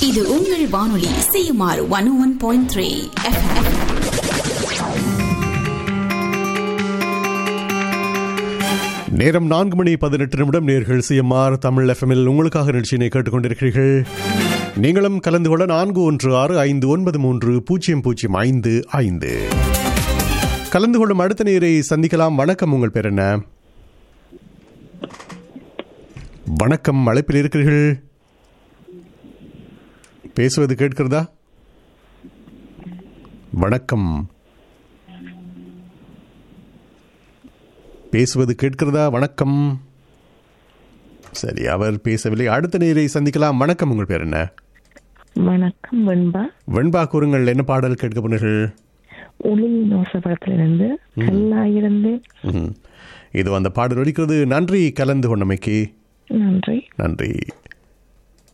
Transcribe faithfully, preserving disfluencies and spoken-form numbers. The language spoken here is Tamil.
இது உங்கள் வானொலி CMR one one point three. நேரம் நான்கு மணி பதினெட்டு நிமிடம். நேர்கள் சிஎம்ஆர் தமிழ் எஃப்எம்மில் உங்களுக்காக நிகழ்ச்சியினை கேட்டுக்கொண்டிருக்கிறீர்கள். நீங்களும் கலந்து கொள்ள நான்கு ஒன்று ஆறு ஐந்து ஒன்பது மூன்று பூஜ்ஜியம் பூஜ்ஜியம் ஐந்து ஐந்து. கலந்து கொள்ளும் அடுத்த நேரை சந்திக்கலாம். வணக்கம், உங்கள் பேர் என்ன? வணக்கம், அழைப்பில் இருக்கிறீர்கள். பேசுவது கேட்கிறதா? வணக்கம், பேசுவது கேட்கிறதா? வணக்கம். சரி, அவர் பேசவில்லை. அடுத்த நேரை சந்திக்கலாம். வணக்கம், உங்கள் பேர் என்ன? வணக்கம், வெண்பா. வெண்பா, கூறுங்கள், என்ன பாடல் கேட்க போனீர்கள்? ஒளி நோசபடத்திலிருந்து கல்லாயிருந்து. இது அந்த பாடல் ஒலிக்கிறது. நன்றி கலந்து கொண்டமைக்கு. நன்றி நன்றி.